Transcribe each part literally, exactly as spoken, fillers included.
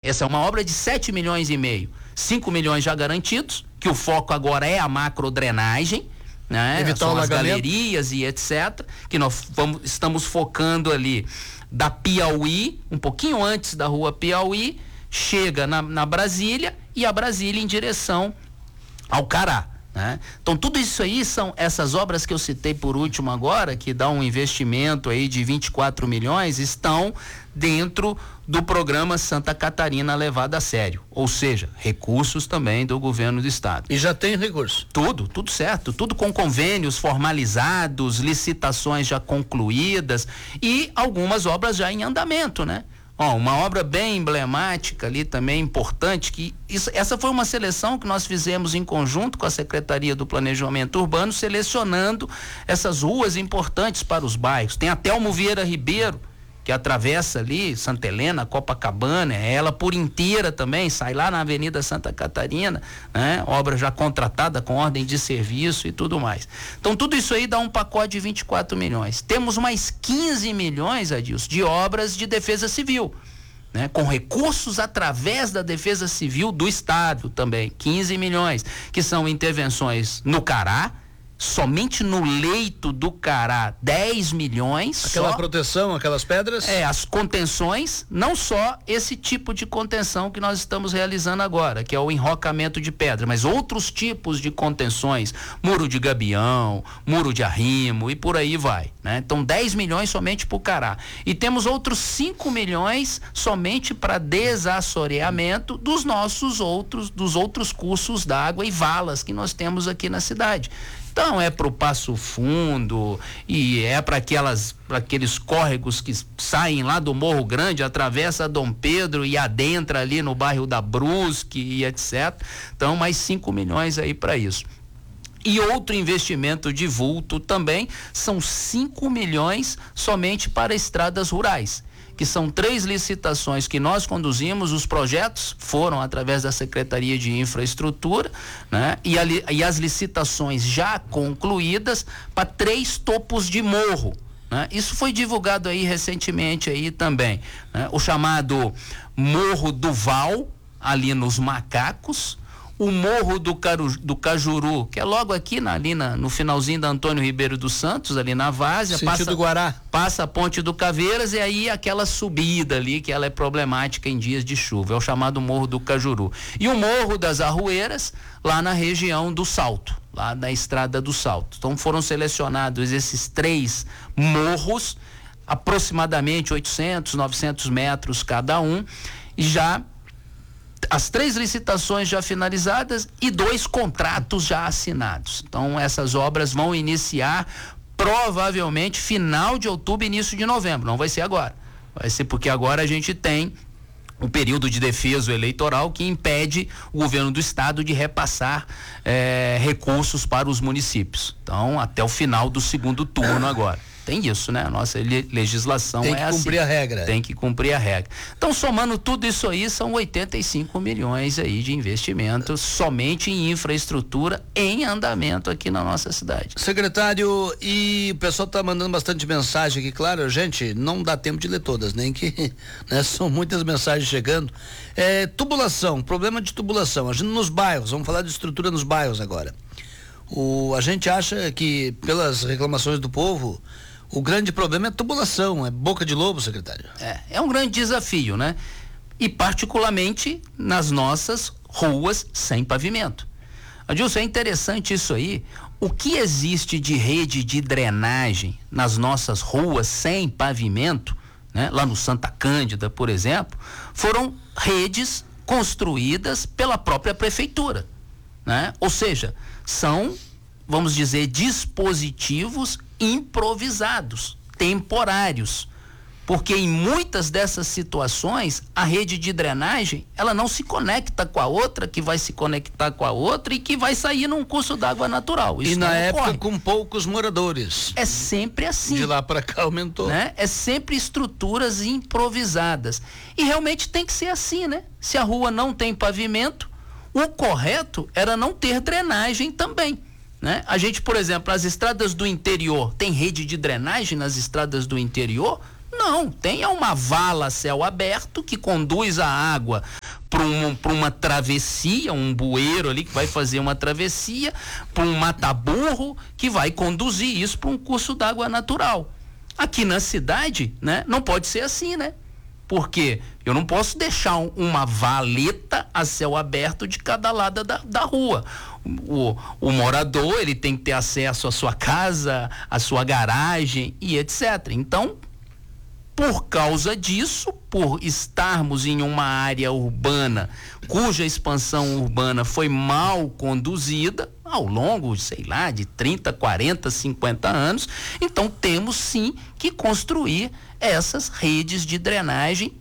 essa é uma obra de sete milhões e meio. cinco milhões já garantidos, que o foco agora é a macrodrenagem, né? Evitar São o as alagamento. galerias e etcétera, que nós vamos, estamos focando ali da Piauí, um pouquinho antes da rua Piauí, chega na, na Brasília e a Brasília em direção ao Cará, né? Então tudo isso aí são essas obras que eu citei por último agora, que dá um investimento aí de vinte e quatro milhões, estão dentro do programa Santa Catarina levado a sério, ou seja, recursos também do governo do estado. E já tem recurso? Tudo, tudo certo, tudo com convênios formalizados, licitações já concluídas e algumas obras já em andamento, né? Ó, uma obra bem emblemática ali também, importante, que isso, essa foi uma seleção que nós fizemos em conjunto com a Secretaria do Planejamento Urbano, selecionando essas ruas importantes para os bairros. Tem a Telmo Vieira Ribeiro, que atravessa ali Santa Helena, Copacabana, ela por inteira também, sai lá na Avenida Santa Catarina, né? Obra já contratada com ordem de serviço e tudo mais. Então tudo isso aí dá um pacote de vinte e quatro milhões. Temos mais quinze milhões, Adilson, de obras de defesa civil, né? Com recursos através da defesa civil do estado também, quinze milhões, que são intervenções no Cará, somente no leito do Cará, dez milhões. Aquela só, proteção, aquelas pedras? É, as contenções, não só esse tipo de contenção que nós estamos realizando agora, que é o enrocamento de pedra, mas outros tipos de contenções, muro de gabião, muro de arrimo e por aí vai, né? Então dez milhões somente para o Cará. E temos outros cinco milhões somente para desassoreamento dos nossos outros, dos outros cursos d'água e valas que nós temos aqui na cidade. Então é para o Passo Fundo e é para aquelas, para aqueles córregos que saem lá do Morro Grande, atravessa Dom Pedro e adentra ali no bairro da Brusque e etcétera. Então mais cinco milhões aí para isso. E outro investimento de vulto também são cinco milhões somente para estradas rurais, que são três licitações que nós conduzimos, os projetos foram através da Secretaria de Infraestrutura, né? E, ali, e as licitações já concluídas para três topos de morro, né? Isso foi divulgado aí recentemente aí também, né? O chamado Morro do Val, ali nos Macacos, o Morro do, Caru, do Cajuru, que é logo aqui na, ali na, no finalzinho da Antônio Ribeiro dos Santos, ali na Várzea, sentido Guará. Passa a Ponte do Caveiras e aí aquela subida ali que ela é problemática em dias de chuva, é o chamado Morro do Cajuru. E o Morro das Arrueiras, lá na região do Salto, lá na Estrada do Salto. Então foram selecionados esses três morros, aproximadamente oitocentos, novecentos metros cada um, e já as três licitações já finalizadas e dois contratos já assinados. Então essas obras vão iniciar provavelmente final de outubro, início de novembro. Não vai ser agora. Vai ser porque agora a gente tem um período de defeso eleitoral que impede o governo do estado de repassar eh, recursos para os municípios. Então até o final do segundo turno agora. Tem isso, né? A nossa legislação é assim. Tem que cumprir a regra. Tem que cumprir a regra. Então, somando tudo isso aí, são oitenta e cinco milhões aí de investimento somente em infraestrutura em andamento aqui na nossa cidade. Secretário, e o pessoal tá mandando bastante mensagem aqui, claro, gente, não dá tempo de ler todas, nem que, né? São muitas mensagens chegando. É, tubulação, problema de tubulação, a gente nos bairros, vamos falar de estrutura nos bairros agora. O, a gente acha que, pelas reclamações do povo, o grande problema é tubulação, é boca de lobo, secretário. É, é um grande desafio, né? E particularmente nas nossas ruas sem pavimento. Adilson, é interessante isso aí. O que existe de rede de drenagem nas nossas ruas sem pavimento, né? Lá no Santa Cândida, por exemplo, foram redes construídas pela própria prefeitura, né? Ou seja, são, vamos dizer, dispositivos improvisados, temporários, porque em muitas dessas situações a rede de drenagem ela não se conecta com a outra, que vai se conectar com a outra e que vai sair num curso d'água natural. Isso e na época ocorre. Com poucos moradores. É sempre assim. De lá para cá aumentou. Né? É sempre estruturas improvisadas. E realmente tem que ser assim, né? Se a rua não tem pavimento, o correto era não ter drenagem também, né? A gente, por exemplo, as estradas do interior, tem rede de drenagem nas estradas do interior? Não, tem uma vala a céu aberto que conduz a água para um, para uma travessia, um bueiro ali que vai fazer uma travessia, para um mata-burro que vai conduzir isso para um curso d'água natural. Aqui na cidade, né, não pode ser assim, né? Porque eu não posso deixar um, uma valeta a céu aberto de cada lado da, da rua. O, o morador, ele tem que ter acesso à sua casa, à sua garagem e etcétera. Então, por causa disso, por estarmos em uma área urbana cuja expansão urbana foi mal conduzida ao longo, sei lá, de trinta, quarenta, cinquenta anos, então temos sim que construir essas redes de drenagem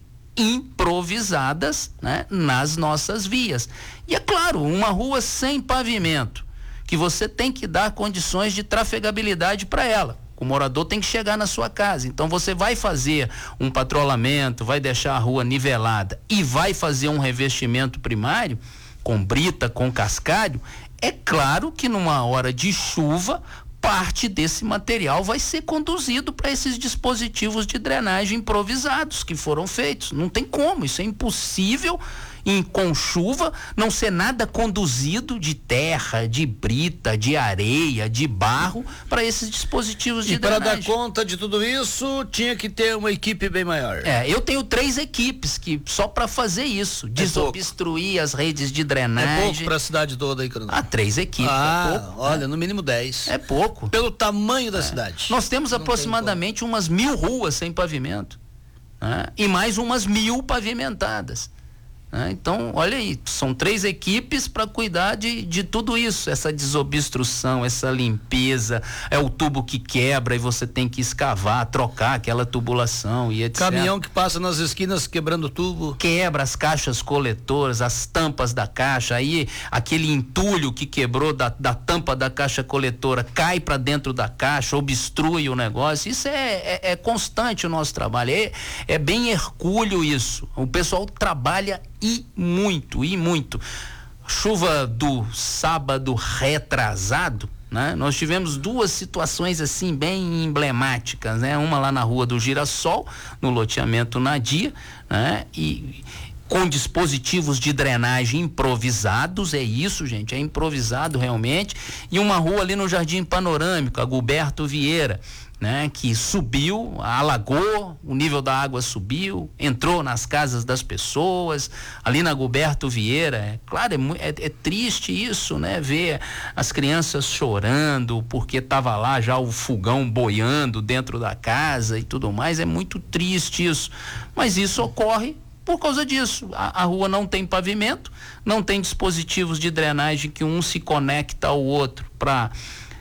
improvisadas, né, nas nossas vias. E é claro, uma rua sem pavimento, que você tem que dar condições de trafegabilidade para ela. O morador tem que chegar na sua casa. Então você vai fazer um patrulhamento, vai deixar a rua nivelada e vai fazer um revestimento primário com brita, com cascalho. É claro que numa hora de chuva, parte desse material vai ser conduzido para esses dispositivos de drenagem improvisados que foram feitos. Não tem como, isso é impossível. Em, com chuva, não ser nada conduzido de terra, de brita, de areia, de barro para esses dispositivos de e drenagem. E para dar conta de tudo isso, tinha que ter uma equipe bem maior. É, eu tenho três equipes que só para fazer isso, é desobstruir pouco. As redes de drenagem. É pouco para a cidade toda aí, Coronel. Ah, três equipes. Ah, é pouco, olha, né? No mínimo dez. É pouco. Pelo tamanho da é. cidade. Nós temos não aproximadamente umas mil ruas sem pavimento, né? E mais umas mil pavimentadas. Então, olha aí, são três equipes para cuidar de, de tudo isso, essa desobstrução, essa limpeza, é o tubo que quebra e você tem que escavar, trocar aquela tubulação e etcétera. Caminhão que passa nas esquinas quebrando o tubo. Quebra as caixas coletoras, as tampas da caixa, aí aquele entulho que quebrou da, da tampa da caixa coletora cai para dentro da caixa, obstrui o negócio. Isso é, é, é constante o nosso trabalho, é, é bem hercúleo isso. O pessoal trabalha e muito, e muito. Chuva do sábado retrasado, né? Nós tivemos duas situações assim bem emblemáticas, né? Uma lá na Rua do Girassol, no loteamento Nadia, né? E com dispositivos de drenagem improvisados, é isso, gente, é improvisado realmente. E uma rua ali no Jardim Panorâmico, a Gilberto Vieira, né, que subiu, alagou, o nível da água subiu, entrou nas casas das pessoas, ali na Gilberto Vieira. É claro, é, é, é triste isso, né, ver as crianças chorando porque estava lá já o fogão boiando dentro da casa e tudo mais. É muito triste isso, mas isso ocorre por causa disso. A, a rua não tem pavimento, não tem dispositivos de drenagem que um se conecta ao outro para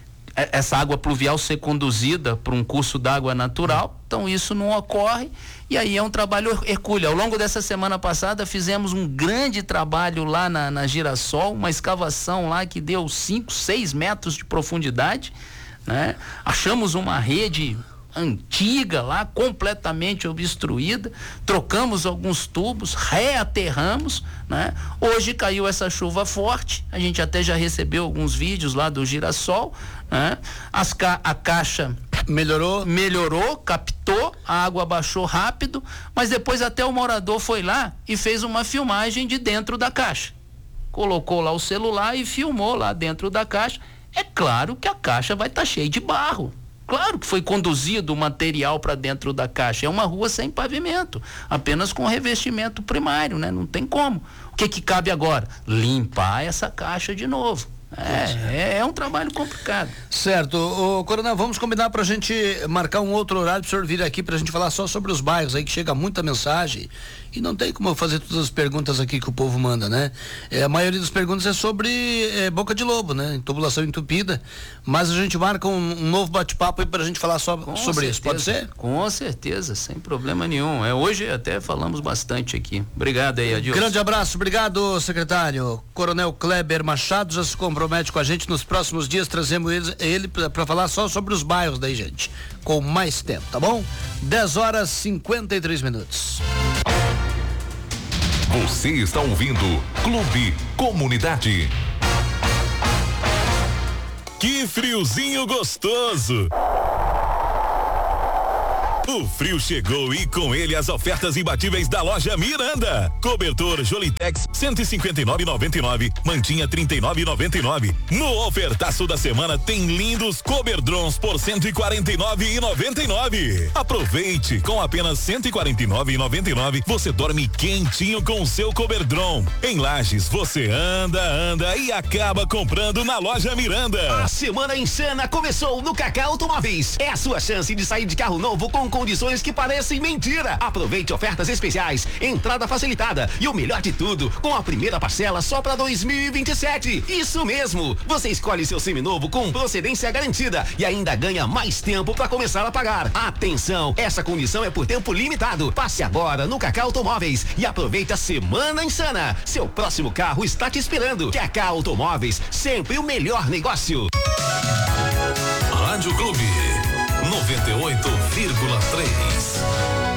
essa água pluvial ser conduzida para um curso d'água natural. Então isso não ocorre e aí é um trabalho hercúleo. Ao longo dessa semana passada fizemos um grande trabalho lá na, na Girassol, uma escavação lá que deu cinco, seis metros de profundidade, né? Achamos uma rede antiga lá, completamente obstruída, trocamos alguns tubos, reaterramos, né? Hoje caiu essa chuva forte, a gente até já recebeu alguns vídeos lá do Girassol, né? As ca- a caixa melhorou, melhorou, captou, a água baixou rápido, mas depois até o morador foi lá e fez uma filmagem de dentro da caixa, colocou lá o celular e filmou lá dentro da caixa. É claro que a caixa vai estar cheia de barro. Claro que foi conduzido o material para dentro da caixa. É uma rua sem pavimento, apenas com revestimento primário, né? Não tem como. O que que cabe agora? Limpar essa caixa de novo. É, é, é um trabalho complicado. Certo. Ô, Coronel, vamos combinar pra gente marcar um outro horário pro senhor vir aqui pra gente falar só sobre os bairros aí, que chega muita mensagem e não tem como eu fazer todas as perguntas aqui que o povo manda, né? É, a maioria das perguntas é sobre é, Boca de Lobo, né? Tubulação entupida, mas a gente marca um, um novo bate-papo aí pra gente falar só Com sobre certeza, isso, pode ser? Com certeza, sem problema nenhum. É, hoje até falamos bastante aqui. Obrigado aí, Adilson. Grande abraço, obrigado, secretário. Coronel Kleber Machado já se compromete com a gente. Nos próximos dias trazemos ele, ele para falar só sobre os bairros daí, gente, com mais tempo, tá bom? dez horas e cinquenta e três minutos. Você está ouvindo Clube Comunidade. Que friozinho gostoso! O frio chegou e com ele as ofertas imbatíveis da loja Miranda. Cobertor Jolitex cento e cinquenta e nove reais e noventa e nove centavos, mantinha trinta e nove reais e noventa e nove centavos. No ofertaço da semana tem lindos Coberdrons por cento e quarenta e nove reais e noventa e nove centavos. Aproveite, com apenas cento e quarenta e nove reais e noventa e nove centavos você dorme quentinho com o seu Coberdron. Em Lages você anda, anda e acaba comprando na loja Miranda. A semana insana começou no Cacá Automóveis. É a sua chance de sair de carro novo com condições que parecem mentira. Aproveite ofertas especiais, entrada facilitada e o melhor de tudo, com a primeira parcela só para dois mil e vinte e sete. Isso mesmo. Você escolhe seu seminovo com procedência garantida e ainda ganha mais tempo para começar a pagar. Atenção, essa condição é por tempo limitado. Passe agora no Cacá Automóveis e aproveite a semana insana. Seu próximo carro está te esperando. Cacá Automóveis, sempre o melhor negócio. Rádio Clube noventa e oito vírgula três.